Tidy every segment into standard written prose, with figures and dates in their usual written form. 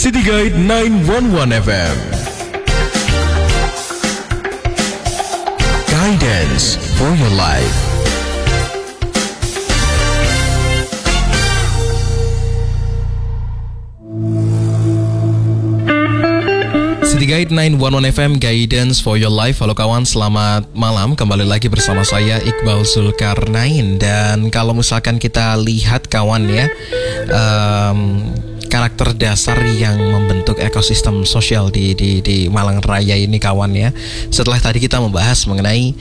City Guide 911 FM. Guidance for your life. City Guide 911 FM, Guidance for your life. Halo kawan, selamat malam. Kembali lagi bersama saya Iqbal Zulkarnain. Dan kalau misalkan kita lihat kawan ya, karakter dasar yang membentuk ekosistem sosial di Malang Raya ini kawan ya. Setelah tadi kita membahas mengenai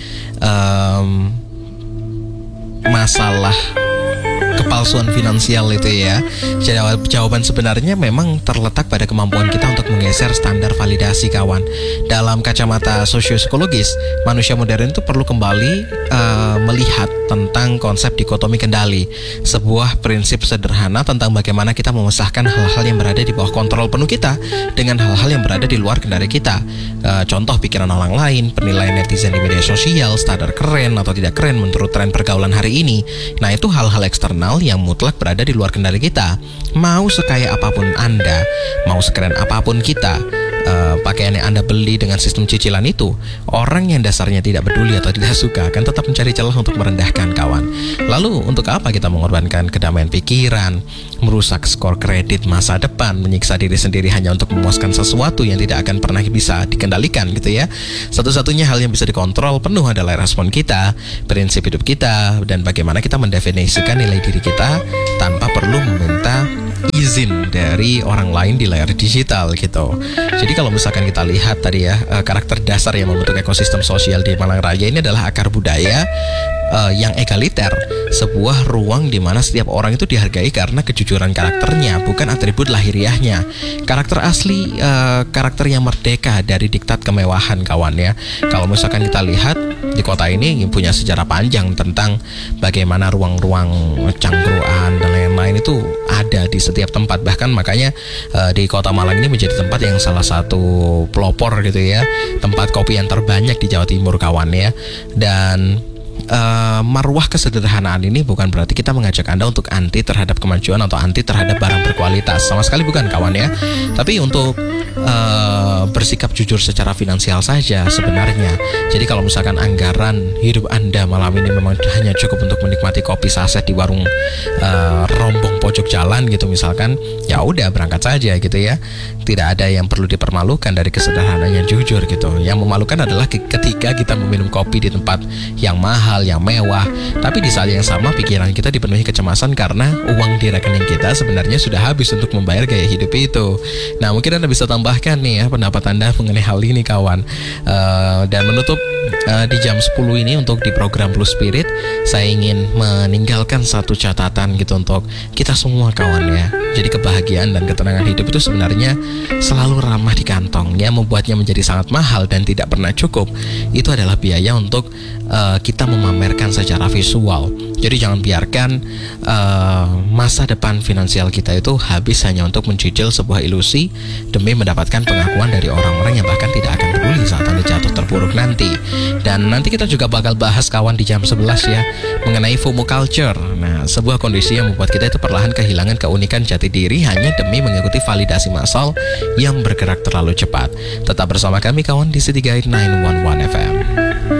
masalah kepalsuan finansial itu ya, jawaban sebenarnya memang terletak pada kemampuan kita untuk menggeser standar validasi kawan. Dalam kacamata sosiopsikologis, manusia modern itu perlu kembali melihat tentang konsep dikotomi kendali, sebuah prinsip sederhana tentang bagaimana kita memisahkan hal-hal yang berada di bawah kontrol penuh kita dengan hal-hal yang berada di luar kendali kita. Contoh pikiran orang lain, penilaian netizen di media sosial, standar keren atau tidak keren menurut tren pergaulan hari ini. Nah, itu hal-hal eksternal yang mutlak berada di luar kendali kita. Mau sekaya apapun Anda, mau sekeren apapun kita, pakaian yang Anda beli dengan sistem cicilan itu, orang yang dasarnya tidak peduli atau tidak suka akan tetap mencari celah untuk merendahkan kawan. Lalu untuk apa kita mengorbankan kedamaian pikiran, merusak skor kredit masa depan, menyiksa diri sendiri hanya untuk memuaskan sesuatu yang tidak akan pernah bisa dikendalikan gitu ya. Satu-satunya hal yang bisa dikontrol penuh adalah respon kita, prinsip hidup kita, dan bagaimana kita mendefinisikan nilai diri kita tanpa perlu meminta izin dari orang lain di layar digital gitu. Jadi kalau misalkan kita lihat tadi ya, karakter dasar yang membentuk ekosistem sosial di Malang Raya ini adalah akar budaya yang egaliter, sebuah ruang di mana setiap orang itu dihargai karena kejujuran karakternya, bukan atribut lahiriahnya. Karakter asli, karakter yang merdeka dari diktat kemewahan kawan ya. Kalau misalkan kita lihat di kota ini punya sejarah panjang tentang bagaimana ruang-ruang cangkruan dan lain-lain itu ada di setiap tempat. Bahkan makanya di kota Malang ini menjadi tempat yang salah satu pelopor gitu ya, tempat kopi yang terbanyak di Jawa Timur kawan ya. Dan marwah kesederhanaan ini bukan berarti kita mengajak Anda untuk anti terhadap kemajuan atau anti terhadap barang berkualitas, sama sekali bukan kawan ya. Tapi untuk bersikap jujur secara finansial saja sebenarnya. Jadi kalau misalkan anggaran hidup Anda malam ini memang hanya cukup untuk menikmati kopi saset di warung rombong pojok jalan gitu misalkan, ya udah berangkat saja gitu ya. Tidak ada yang perlu dipermalukan dari kesederhanaan yang jujur gitu. Yang memalukan adalah ketika kita meminum kopi di tempat yang mahal, yang mewah, tapi di saat yang sama pikiran kita dipenuhi kecemasan karena uang di rekening kita sebenarnya sudah habis untuk membayar gaya hidup itu. Nah, mungkin Anda bisa tambahkan nih ya pendapat Anda mengenai hal ini kawan. Dan menutup di jam 10 ini untuk di program Blue Spirit, saya ingin meninggalkan satu catatan gitu untuk kita semua kawan ya. Jadi kebahagiaan dan ketenangan hidup itu sebenarnya selalu ramah di kantong. Yang membuatnya menjadi sangat mahal dan tidak pernah cukup itu adalah biaya untuk kita memamerkan secara visual. Jadi jangan biarkan masa depan finansial kita itu habis hanya untuk mencicil sebuah ilusi demi mendapatkan pengakuan dari orang-orang yang bahkan tidak akan peduli saat Anda jatuh terpuruk nanti. Dan nanti kita juga bakal bahas kawan di jam 11 ya mengenai FOMO culture. Nah, sebuah kondisi yang membuat kita itu perlahan kehilangan keunikan jati diri hanya demi mengikuti validasi massal yang bergerak terlalu cepat. Tetap bersama kami kawan di City Guide 911 FM.